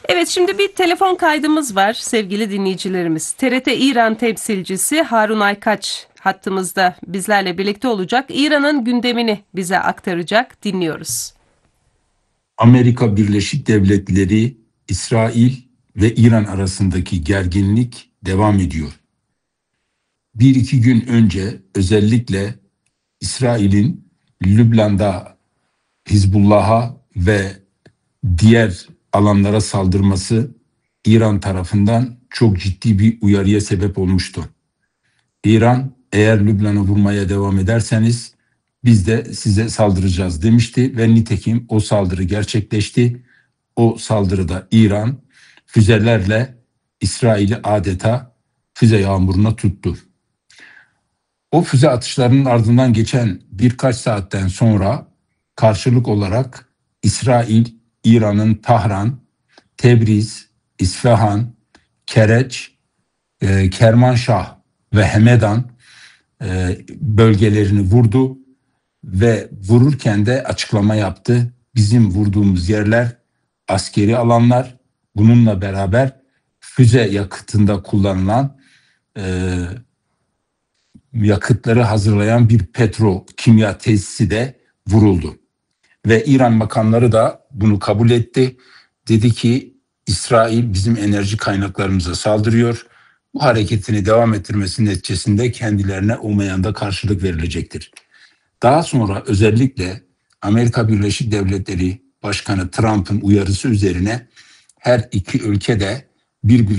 Evet, şimdi bir telefon kaydımız var sevgili dinleyicilerimiz. TRT İran temsilcisi Harun Aykaç hattımızda bizlerle birlikte olacak. İran'ın gündemini bize aktaracak. Dinliyoruz. Amerika Birleşik Devletleri, İsrail ve İran arasındaki gerginlik devam ediyor. Bir iki gün önce özellikle İsrail'in Lübnan'da Hizbullah'a ve diğer alanlara saldırması İran tarafından çok ciddi bir uyarıya sebep olmuştu. İran, eğer Lübnan'ı vurmaya devam ederseniz biz de size saldıracağız demişti ve nitekim o saldırı gerçekleşti. O saldırıda İran füzelerle İsrail'i adeta füze yağmuruna tuttu. O füze atışlarının ardından geçen birkaç saatten sonra karşılık olarak İsrail, İran'ın Tahran, Tebriz, İsfahan, Kereç, Kermanşah ve Hemedan bölgelerini vurdu ve vururken de açıklama yaptı. Bizim vurduğumuz yerler askeri alanlar, bununla beraber füze yakıtında kullanılan yakıtları hazırlayan bir petrokimya tesisi de vuruldu. Ve İran makamları da bunu kabul etti. Dedi ki İsrail bizim enerji kaynaklarımıza saldırıyor. Bu hareketini devam ettirmesi neticesinde kendilerine olmayan da karşılık verilecektir. Daha sonra özellikle Amerika Birleşik Devletleri Başkanı Trump'ın uyarısı üzerine her iki ülke de birbirine